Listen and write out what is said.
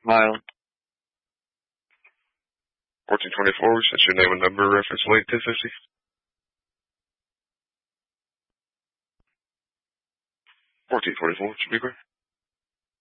Smile. 1424, that's your name and number, reference late 1050. 1424, should be great.